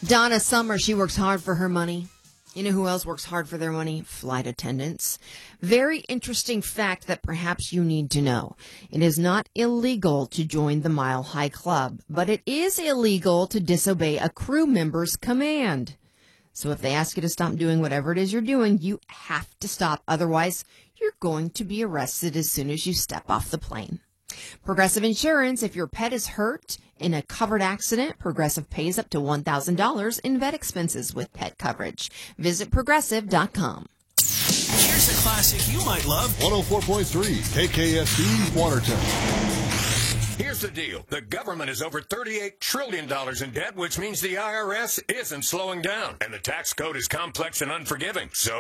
Donna Summer, she works hard for her money. You know who else works hard for their money? Flight attendants. Very interesting fact that perhaps you need to know. It is not illegal to join the Mile High Club, but it is illegal to disobey a crew member's command. So if they ask you to stop doing whatever it is you're doing, you have to stop. Otherwise, you're going to be arrested as soon as you step off the plane. Progressive Insurance, if your pet is hurt in a covered accident, Progressive pays up to $1,000 in vet expenses with pet coverage. Visit Progressive.com. Here's a classic you might love. 104.3 KKSB Watertown. Here's the deal. The government is over $38 trillion in debt, which means the IRS isn't slowing down. And the tax code is complex and unforgiving. So